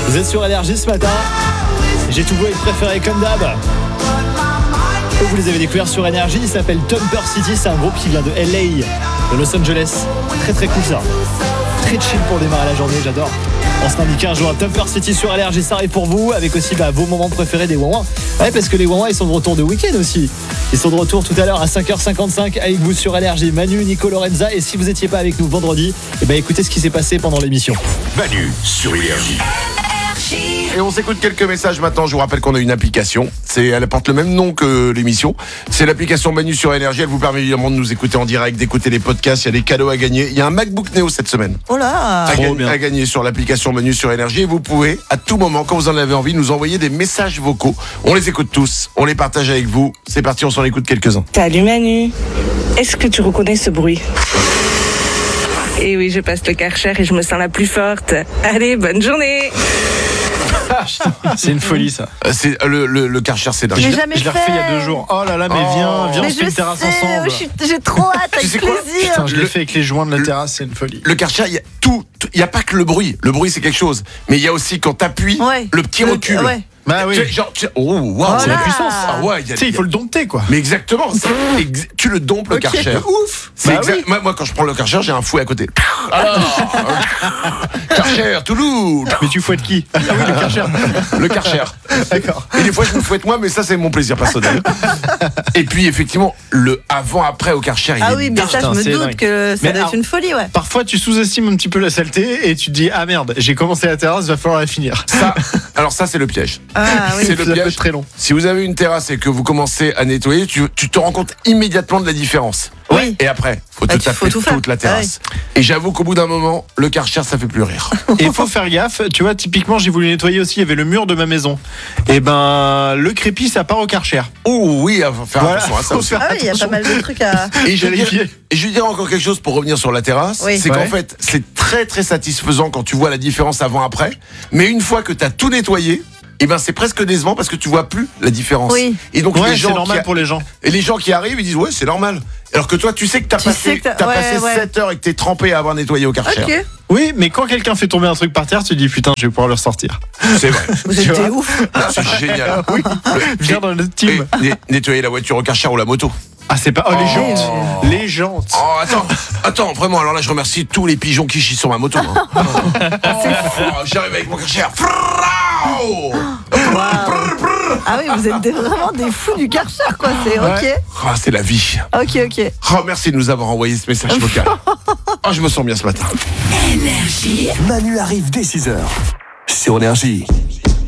Vous êtes sur Énergie ce matin. J'ai tout vos préférés comme d'hab. Vous les avez découverts sur Énergie. Il s'appelle Thumper City. C'est un groupe qui vient de LA, de Los Angeles. Très très cool ça. Très chill pour démarrer la journée, j'adore. On se lundi 15 juin, Thumper City sur Énergie, ça arrive pour vous, avec aussi vos moments préférés des Wouan. Ouais, parce que les Wouan, ils sont de retour de week-end aussi. Ils sont de retour tout à l'heure à 5h55 avec vous sur Énergie. Manu, Nico, Lorenza. Et si vous n'étiez pas avec nous vendredi, écoutez ce qui s'est passé pendant l'émission. Manu sur Énergie. Et on s'écoute quelques messages maintenant. Je vous rappelle qu'on a une application. Elle porte le même nom que l'émission. C'est l'application Manu sur Énergie. Elle vous permet évidemment de nous écouter en direct, d'écouter les podcasts. Il y a des cadeaux à gagner. Il y a un MacBook Neo cette semaine. Oh là, à gagner sur l'application Manu sur Énergie. Et vous pouvez, à tout moment, quand vous en avez envie, nous envoyer des messages vocaux. On les écoute tous. On les partage avec vous. C'est parti, on s'en écoute quelques-uns. Salut Manu. Est-ce que tu reconnais ce bruit ? Eh oui, je passe le Karcher et je me sens la plus forte. Allez, bonne journée. C'est une folie ça. C'est le Karcher, c'est dingue. je l'ai Je jamais l'ai refait il y a fait. 2 jours. Oh là là, mais viens, Mais on se fait une terrasse ensemble. J'ai trop hâte, avec sais quoi plaisir. Putain, je l'ai fait avec les joints de la terrasse, c'est une folie. Le Karcher, il y a tout. Il n'y a pas que le bruit. Le bruit, c'est quelque chose. Mais il y a aussi quand t'appuies, Ouais. le petit recul. Ouais. Bah oui. Oh, wow, C'est la Voilà. puissance. Ah ouais, Tu sais, il faut le dompter quoi. Mais exactement, tu le dompes le Karcher. Ouf. C'est Bah exact. Moi, quand je prends le Karcher, j'ai un fouet à côté. Alors, Karcher, Toulouse. Mais tu fouettes qui ? Ah oui, le Karcher. Le Karcher. D'accord. Et des fois, je me fouette moi, mais ça, c'est mon plaisir personnel. Et puis, effectivement, le avant-après au Karcher, il Ah est oui, mais ça, Putain, je me c'est doute dingue. que ça Mais doit alors- être une folie, ouais. Parfois, tu sous-estimes un petit peu la saleté et tu te dis ah merde, j'ai commencé la terrasse, va falloir la finir. Alors ça, c'est le piège. Ah oui. C'est le Ça peut piège. être très long. Si vous avez une terrasse et que vous commencez à nettoyer, tu te rends compte immédiatement de la différence. Oui. Et après, faut Bah, tout taper faut tout faire. toute la terrasse. Et j'avoue qu'au bout d'un moment, le Karcher, ça fait plus rire. Et il faut faire gaffe, tu vois, typiquement, j'ai voulu nettoyer aussi, il y avait le mur de ma maison. Et ben, le crépi, ça part au Karcher. Oh oui, faut faire Voilà, attention à ça faut aussi. faire Ah oui, il y a pas mal de trucs à. Et je Vérifier. dirais encore quelque chose pour revenir sur la terrasse, Oui. c'est Ouais. qu'en fait, c'est très très satisfaisant quand tu vois la différence avant-après. Mais une fois que tu as tout nettoyé, et ben c'est presque décevant parce que tu vois plus la différence. Oui. Et donc Ouais, les gens c'est normal pour les gens. et les gens qui arrivent, ils disent ouais, c'est normal. Alors que toi, tu sais que t'as Tu sais que t'as- ouais, passé ouais. 7 heures et que t'es trempé à avoir nettoyé au Karcher. Ok. Oui, mais quand quelqu'un fait tomber un truc par terre, tu te dis putain, je vais pouvoir le ressortir. C'est vrai. Vous Tu êtes vois des ouf. C'est génial. Oui. Viens dans notre team. Nettoyer la voiture au Karcher ou la moto. Ah, c'est pas. Oh, les Oh. jantes. Les jantes. Oh, attends, vraiment, alors là, je remercie tous les pigeons qui chient sur ma moto. Hein. J'arrive avec mon Karcher. Ah oui, vous êtes vraiment des fous du Karcher, quoi. C'est ok. Ouais. Ah, c'est la vie. Ok, ok. Oh, merci de nous avoir envoyé ce message vocal. Oh, je me sens bien ce matin. Manu arrive dès 6h sur Énergie.